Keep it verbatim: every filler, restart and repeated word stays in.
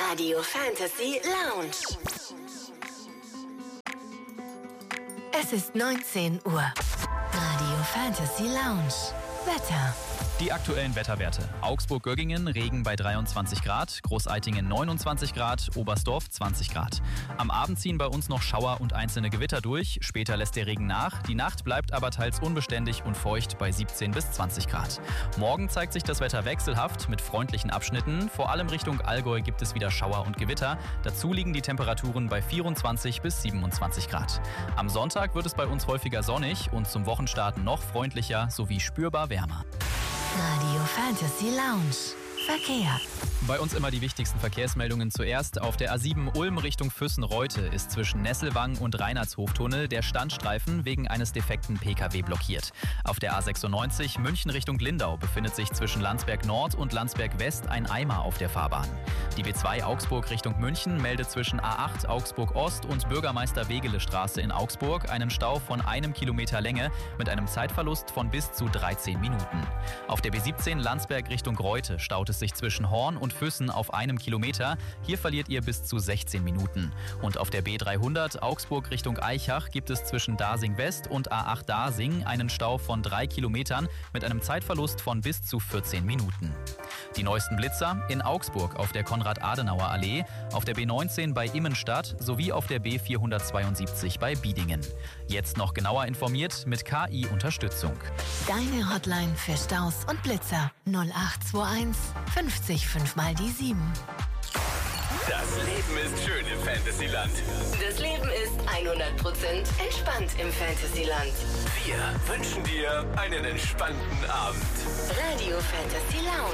Radio Fantasy Lounge. Es ist neunzehn Uhr. Radio Fantasy Lounge. Wetter. Die aktuellen Wetterwerte. Augsburg-Göggingen, Regen bei dreiundzwanzig Grad, Großeitingen neunundzwanzig Grad, Oberstdorf zwanzig Grad. Am Abend ziehen bei uns noch Schauer und einzelne Gewitter durch, später lässt der Regen nach, die Nacht bleibt aber teils unbeständig und feucht bei siebzehn bis zwanzig Grad. Morgen zeigt sich das Wetter wechselhaft mit freundlichen Abschnitten, vor allem Richtung Allgäu gibt es wieder Schauer und Gewitter, dazu liegen die Temperaturen bei vierundzwanzig bis siebenundzwanzig Grad. Am Sonntag wird es bei uns häufiger sonnig und zum Wochenstart noch freundlicher sowie spürbar wärmer. Radio Fantasy Lounge. Verkehr. Bei uns immer die wichtigsten Verkehrsmeldungen zuerst. Auf der A sieben Ulm Richtung Füssen-Reute ist zwischen Nesselwang und Reinhardshoftunnel der Standstreifen wegen eines defekten P K W blockiert. Auf der A sechsundneunzig München Richtung Lindau befindet sich zwischen Landsberg Nord und Landsberg West ein Eimer auf der Fahrbahn. Die B zwei Augsburg Richtung München meldet zwischen A acht Augsburg Ost und Bürgermeister-Wegele-Straße in Augsburg einen Stau von einem Kilometer Länge mit einem Zeitverlust von bis zu dreizehn Minuten. Auf der B siebzehn Landsberg Richtung Reute staut es sich zwischen Horn und Füssen auf einem Kilometer. Hier verliert ihr bis zu sechzehn Minuten. Und auf der B dreihundert Augsburg Richtung Aichach gibt es zwischen Dasing West und A acht Dasing einen Stau von drei Kilometern mit einem Zeitverlust von bis zu vierzehn Minuten. Die neuesten Blitzer in Augsburg auf der Konrad-Adenauer-Allee, auf der B neunzehn bei Immenstadt sowie auf der B vierhundertzweiundsiebzig bei Biedingen. Jetzt noch genauer informiert mit K I-Unterstützung. Deine Hotline für Staus und Blitzer null acht zwei eins fünfzig fünf mal die sieben. Das Leben ist schön im Fantasyland. Das Leben ist hundert Prozent entspannt im Fantasyland. Wir wünschen dir einen entspannten Abend. Radio Fantasy Lounge.